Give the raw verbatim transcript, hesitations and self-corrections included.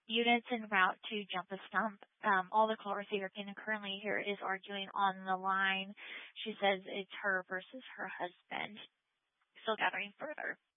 units en route to jump a stump. Um, all the callers that you're going to currently hear is arguing on the line. She says it's her versus her husband. Still gathering further.